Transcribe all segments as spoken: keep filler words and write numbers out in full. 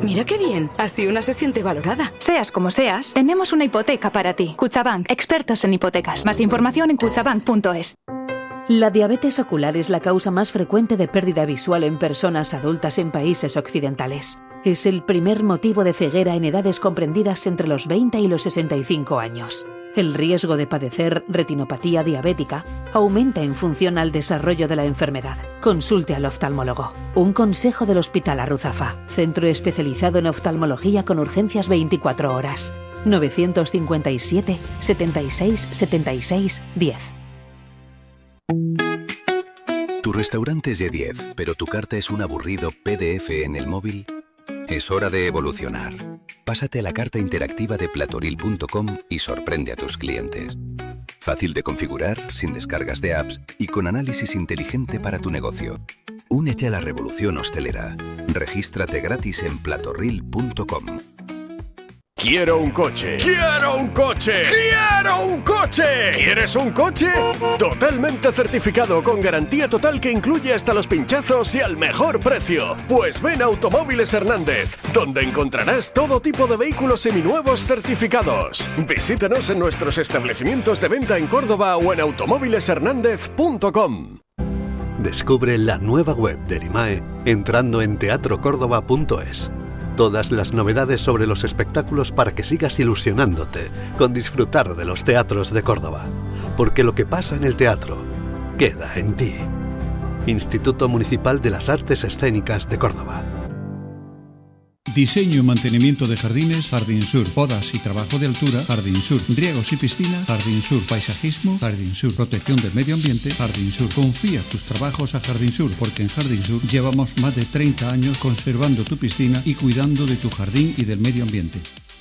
Mira qué bien, así una se siente valorada. Seas como seas, tenemos una hipoteca para ti. Kutxabank, expertos en hipotecas. Más información en kutxabank punto es. La diabetes ocular es la causa más frecuente de pérdida visual en personas adultas en países occidentales. Es el primer motivo de ceguera en edades comprendidas entre los veinte y los sesenta y cinco años. El riesgo de padecer retinopatía diabética aumenta en función al desarrollo de la enfermedad. Consulte al oftalmólogo. Un consejo del Hospital Arruzafa, centro especializado en oftalmología con urgencias veinticuatro horas. novecientos cincuenta y siete, setenta y seis, setenta y seis, diez. Tu restaurante es de diez, pero tu carta es un aburrido P D F en el móvil. Es hora de evolucionar. Pásate a la carta interactiva de platoril punto com y sorprende a tus clientes. Fácil de configurar, sin descargas de apps y con análisis inteligente para tu negocio. Únete a la revolución hostelera. Regístrate gratis en platoril punto com. Quiero un coche. ¡Quiero un coche! ¡Quiero un coche! ¿Quieres un coche? Totalmente certificado, con garantía total que incluye hasta los pinchazos y al mejor precio. Pues ven a Automóviles Hernández, donde encontrarás todo tipo de vehículos seminuevos certificados. Visítanos en nuestros establecimientos de venta en Córdoba o en automóviles hernández punto com. Descubre la nueva web del I M A E entrando en teatro córdoba punto es. Todas las novedades sobre los espectáculos para que sigas ilusionándote con disfrutar de los teatros de Córdoba. Porque lo que pasa en el teatro queda en ti. Instituto Municipal de las Artes Escénicas de Córdoba. Diseño y mantenimiento de jardines, Jardín Sur. Podas y trabajo de altura, Jardín Sur. Riegos y piscina, Jardín Sur. Paisajismo, Jardín Sur. Protección del medio ambiente, Jardín Sur. Confía tus trabajos a Jardín Sur, porque en Jardín Sur llevamos más de treinta años conservando tu piscina y cuidando de tu jardín y del medio ambiente.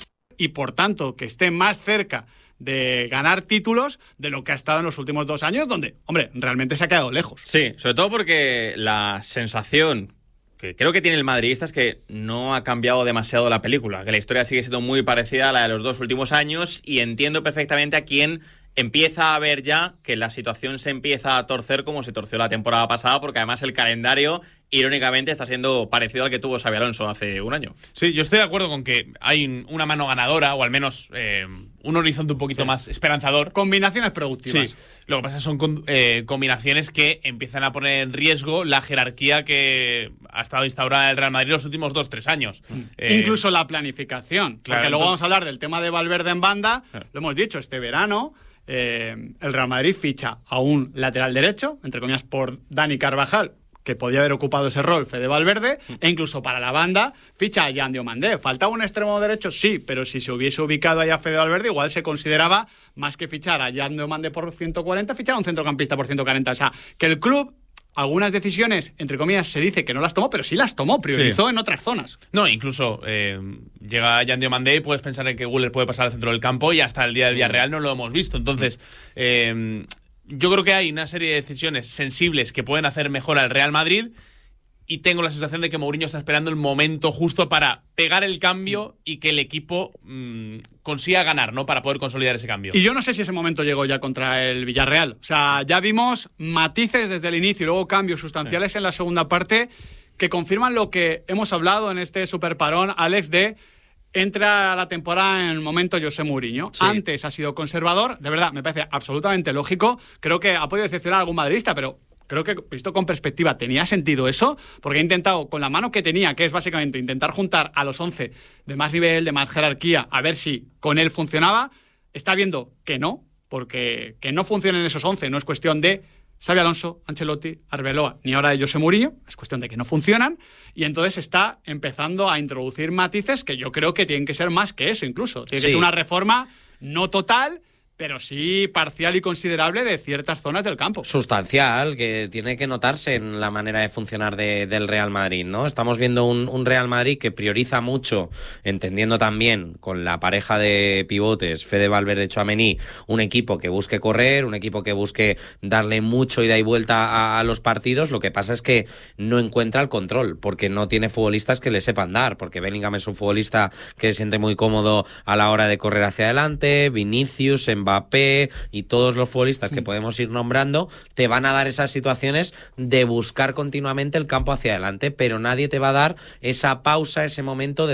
Y por tanto, que esté más cerca de ganar títulos de lo que ha estado en los últimos dos años, donde, hombre, realmente se ha quedado lejos. Sí, sobre todo porque la sensación que creo que tiene el madridista es que no ha cambiado demasiado la película, que la historia sigue siendo muy parecida a la de los dos últimos años, y entiendo perfectamente a quién empieza a ver ya que la situación se empieza a torcer como se torció la temporada pasada, porque además el calendario, irónicamente, está siendo parecido al que tuvo Xabi Alonso hace un año. Sí, yo estoy de acuerdo con que hay una mano ganadora, o al menos eh, un horizonte un poquito sí. más esperanzador. Combinaciones productivas. Sí, lo que pasa son con, eh, combinaciones que empiezan a poner en riesgo la jerarquía que ha estado instaurada en el Real Madrid los últimos dos, tres años. Mm. Eh, Incluso la planificación. Claro, porque luego entonces vamos a hablar del tema de Valverde en banda. Claro. Lo hemos dicho, este verano eh, el Real Madrid ficha a un lateral derecho, entre comillas, por Dani Carvajal, que podía haber ocupado ese rol Fede Valverde, e incluso para la banda ficha a Jan Diomandé. ¿Faltaba un extremo derecho? Sí, pero si se hubiese ubicado ahí a Fede Valverde, igual se consideraba, más que fichar a Jan Diomandé por ciento cuarenta, fichar a un centrocampista por ciento cuarenta. O sea, que el club, algunas decisiones, entre comillas, se dice que no las tomó, pero sí las tomó, priorizó sí. en otras zonas. No, incluso eh, llega Jan Diomandé y puedes pensar en que Güler puede pasar al centro del campo, y hasta el día del Villarreal no lo hemos visto. Entonces, eh, yo creo que hay una serie de decisiones sensibles que pueden hacer mejor al Real Madrid, y tengo la sensación de que Mourinho está esperando el momento justo para pegar el cambio y que el equipo mmm, consiga ganar, ¿no? Para poder consolidar ese cambio. Y yo no sé si ese momento llegó ya contra el Villarreal. O sea, ya vimos matices desde el inicio y luego cambios sustanciales sí. en la segunda parte que confirman lo que hemos hablado en este superparón, Alex, de entra a la temporada en el momento José Mourinho. Sí. Antes ha sido conservador, de verdad, me parece absolutamente lógico. Creo que ha podido decepcionar a algún madridista, pero creo que, visto con perspectiva, tenía sentido eso, porque ha intentado, con la mano que tenía, que es básicamente intentar juntar a los once de más nivel, de más jerarquía, a ver si con él funcionaba. Está viendo que no, porque que no funcionen esos once no es cuestión de Xabi Alonso, Ancelotti, Arbeloa, ni ahora de José Mourinho, es cuestión de que no funcionan, y entonces está empezando a introducir matices que yo creo que tienen que ser más que eso incluso. Tiene sí. que ser una reforma no total, pero sí parcial y considerable de ciertas zonas del campo. Sustancial, que tiene que notarse en la manera de funcionar de, del Real Madrid, ¿no? Estamos viendo un, un Real Madrid que prioriza mucho, entendiendo también con la pareja de pivotes, Fede Valverde, Tchouaméni, un equipo que busque correr, un equipo que busque darle mucho ida y vuelta a, a los partidos. Lo que pasa es que no encuentra el control, porque no tiene futbolistas que le sepan dar, porque Bellingham es un futbolista que se siente muy cómodo a la hora de correr hacia adelante, Vinicius, en Mbappé y todos los futbolistas sí. que podemos ir nombrando te van a dar esas situaciones de buscar continuamente el campo hacia adelante, pero nadie te va a dar esa pausa, ese momento de